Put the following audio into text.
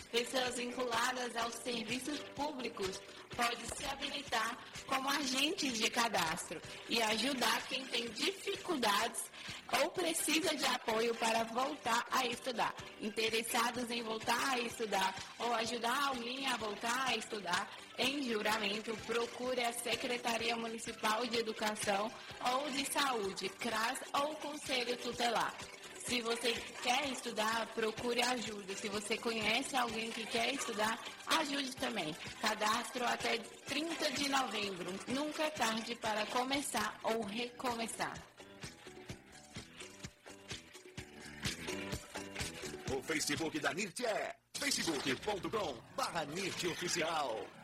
Pessoas vinculadas aos serviços públicos podem se habilitar como agentes de cadastro e ajudar quem tem dificuldades ou precisa de apoio para voltar a estudar. Interessados em voltar a estudar ou ajudar alguém a voltar a estudar em juramento, procure a Secretaria Municipal de Educação ou de Saúde, CRAS ou Conselho Tutelar. Se você quer estudar, procure ajuda. Se você conhece alguém que quer estudar, ajude também. Cadastro até 30 de novembro. Nunca é tarde para começar ou recomeçar. O Facebook da NIRT é facebook.com/NIRT Oficial.